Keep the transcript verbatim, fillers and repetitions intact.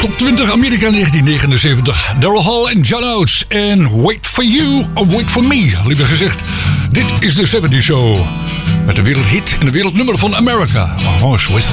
Top twintig Amerika negentien negenenzeventig. Daryl Hall en John Oates. En Wait For You, or Wait For Me, liever gezegd. Dit is de zeventig Show. Met de wereldhit en de wereldnummer van America. A Horse With